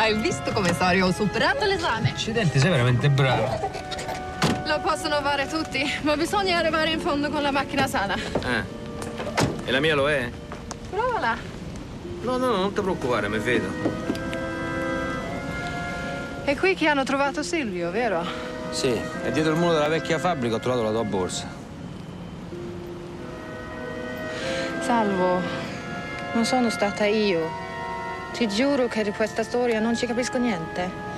Hai visto, commissario? Ho superato l'esame. Accidenti, sei veramente bravo. Lo possono fare tutti, ma bisogna arrivare in fondo con la macchina sana. Ah. E la mia lo è? Provala. No, non ti preoccupare, mi vedo. È qui che hanno trovato Silvio, vero? Sì, e dietro il muro della vecchia fabbrica ho trovato la tua borsa. Salvo, non sono stata io. Ti giuro che di questa storia non ci capisco niente.